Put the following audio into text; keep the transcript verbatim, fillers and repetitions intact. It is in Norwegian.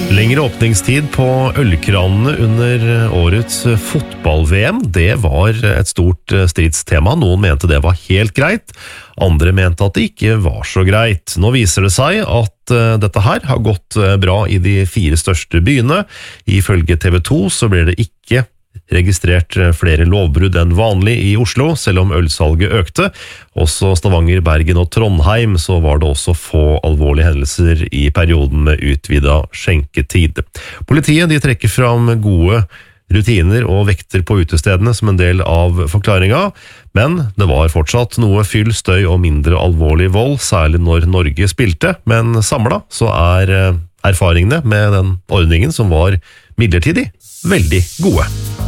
Lengre åpningstid på ølkranene under årets fotball-V M, det var et stort stridstema. Noen mente det var helt greit, andre mente at det ikke var så greit. Nå viser det seg at dette her har gått bra i de fire største byene. Ifølge T V to så ble det ikke registrert flere lovbrudd enn vanlig i Oslo, selv om ølsalget økte. Også Stavanger, Bergen og Trondheim så var det også få alvorlige hendelser i perioden med utvidet skjenketid. Politiet de trekker fram gode rutiner og vekter på utestedene som en del av forklaringen, men det var fortsatt noe fyll, støy og mindre alvorlig vold, særlig når Norge spilte, men samlet så er erfaringene med den ordningen som var midlertidig veldig gode.